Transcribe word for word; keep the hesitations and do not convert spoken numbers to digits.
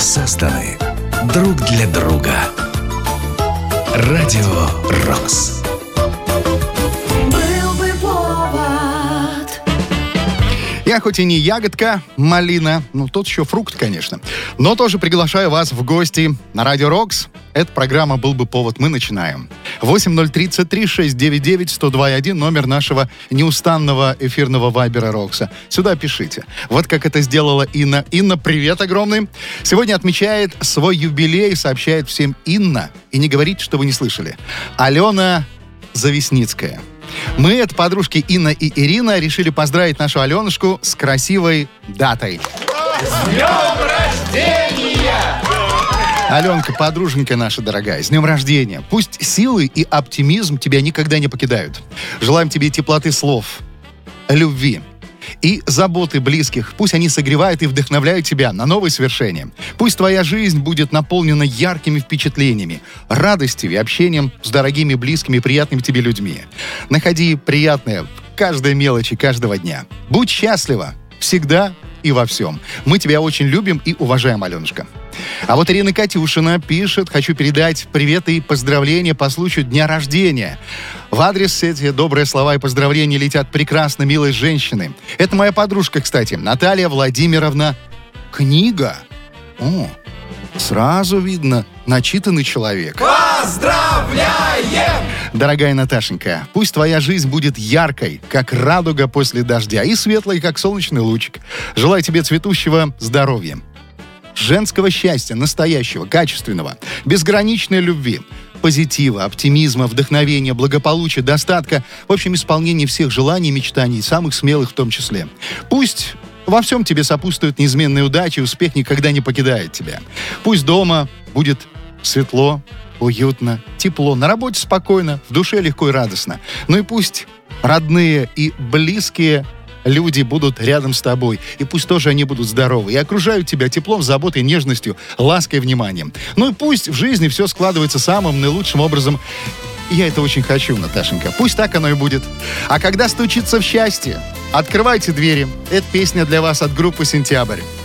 Састаны. Друг для друга. Радио Рокс. Был бы повод. Я хоть и не ягодка, малина, ну тот еще фрукт, конечно, но тоже приглашаю вас в гости на Радио Рокс. Эта программа «Был бы повод». Мы начинаем. восемь ноль три три шесть девять девять сто два и один, номер нашего неустанного эфирного вайбера Рокса. Сюда пишите. Вот как это сделала Инна. Инна, привет огромный. Сегодня отмечает свой юбилей, сообщает всем Инна. И не говорите, что вы не слышали. Алена Завесницкая. Мы, это подружки Инна и Ирина, решили поздравить нашу Аленушку с красивой датой. С днем рождения! Аленка, подруженька наша дорогая, с днем рождения. Пусть силы и оптимизм тебя никогда не покидают. Желаем тебе теплоты слов, любви и заботы близких. Пусть они согревают и вдохновляют тебя на новые свершения. Пусть твоя жизнь будет наполнена яркими впечатлениями, радостью и общением с дорогими, близкими, приятными тебе людьми. Находи приятное в каждой мелочи каждого дня. Будь счастлива всегда и во всем. Мы тебя очень любим и уважаем, Аленушка. А вот Ирина Катюшина пишет: хочу передать привет и поздравления по случаю дня рождения. В адрес эти добрые слова и поздравления летят прекрасно милой женщины. Это моя подружка, кстати, Наталья Владимировна Книга. О, сразу видно, начитанный человек. Поздравляем! Дорогая Наташенька, пусть твоя жизнь будет яркой, как радуга после дождя, и светлой, как солнечный лучик. Желаю тебе цветущего здоровья, женского счастья, настоящего, качественного, безграничной любви, позитива, оптимизма, вдохновения, благополучия, достатка, в общем, исполнения всех желаний и мечтаний, самых смелых в том числе. Пусть во всем тебе сопутствует неизменная удача, и успех никогда не покидает тебя. Пусть дома будет светло, уютно, тепло, на работе спокойно, в душе легко и радостно. Ну и пусть родные и близкие люди будут рядом с тобой. И пусть тоже они будут здоровы. И окружают тебя теплом, заботой, нежностью, лаской и вниманием. Ну и пусть в жизни все складывается самым наилучшим образом. Я это очень хочу, Наташенька. Пусть так оно и будет. А когда стучится в счастье, открывайте двери. Это песня для вас от группы «Сентябрь».